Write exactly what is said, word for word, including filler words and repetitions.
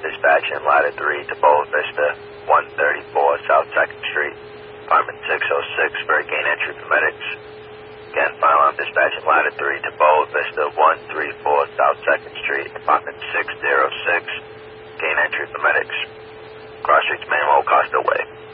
dispatching ladder three to Boa Vista, one thirty-four South second Street, apartment six oh six for gain entry for medics. Again, final alarm dispatching ladder three to Boa Vista, one thirty-four South second Street, apartment six oh six, gain entry for medics. Cross streets manual Costa Way.